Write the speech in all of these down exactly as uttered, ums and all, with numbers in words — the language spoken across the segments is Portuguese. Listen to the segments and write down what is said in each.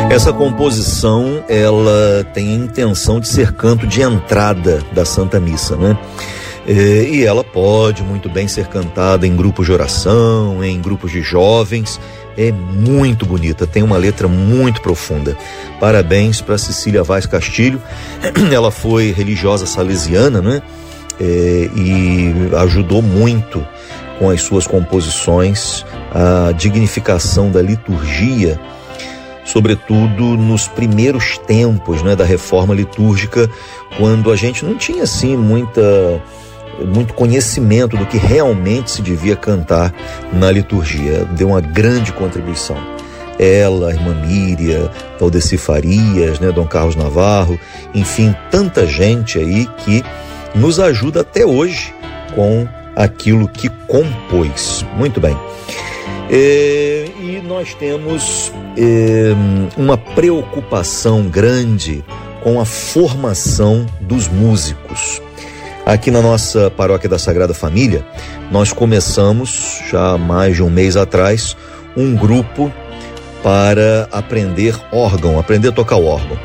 Essa composição, ela tem a intenção de ser canto de entrada da Santa Missa, né? É, e ela pode muito bem ser cantada em grupos de oração, em grupos de jovens. É muito bonita, tem uma letra muito profunda. Parabéns para Cecília Vaz Castilho. Ela foi religiosa salesiana, né? É, e ajudou muito com as suas composições a dignificação da liturgia, sobretudo nos primeiros tempos, né, da reforma litúrgica, quando a gente não tinha assim muita, muito conhecimento do que realmente se devia cantar na liturgia. Deu uma grande contribuição. Ela, a irmã Míria, Valdeci Farias, né, Dom Carlos Navarro, enfim, tanta gente aí que nos ajuda até hoje com aquilo que compôs. Muito bem. É, e nós temos é, uma preocupação grande com a formação dos músicos. Aqui na nossa Paróquia da Sagrada Família, nós começamos, já há mais de um mês atrás, um grupo para aprender órgão, aprender a tocar o órgão.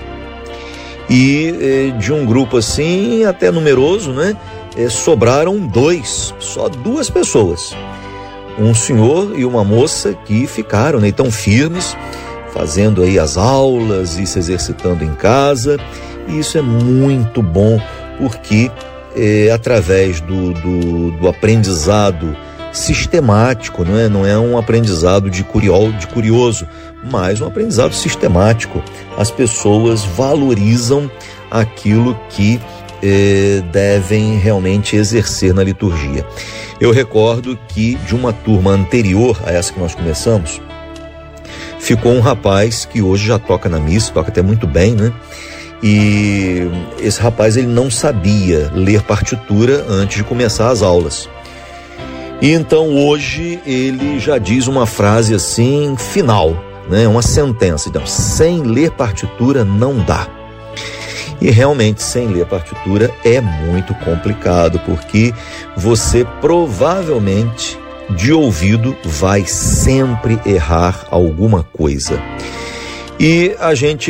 E é, de um grupo assim, até numeroso, né? É, sobraram dois, só duas pessoas. Um senhor e uma moça que ficaram, né, tão firmes, fazendo aí as aulas e se exercitando em casa. E isso é muito bom, porque é, através do, do, do aprendizado sistemático, não é? Não é um aprendizado de, curio, de curioso, mas um aprendizado sistemático. As pessoas valorizam aquilo que eh, devem realmente exercer na liturgia. Eu recordo que de uma turma anterior a essa que nós começamos, ficou um rapaz que hoje já toca na missa, toca até muito bem, né? E esse rapaz, ele não sabia ler partitura antes de começar as aulas. E então hoje ele já diz uma frase assim, final, né? Uma sentença. Então, sem ler partitura não dá. E realmente, sem ler partitura é muito complicado, porque você provavelmente, de ouvido, vai sempre errar alguma coisa. E a gente